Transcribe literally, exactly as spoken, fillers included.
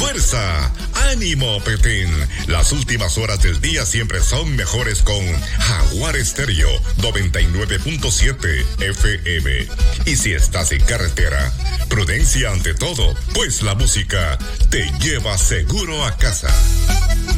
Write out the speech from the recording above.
fuerza, ánimo, Petén. Las últimas horas del día siempre son mejores con Jaguar Estéreo noventa y nueve punto siete F M. Y si estás en carretera, prudencia ante todo, pues la música te lleva seguro a casa.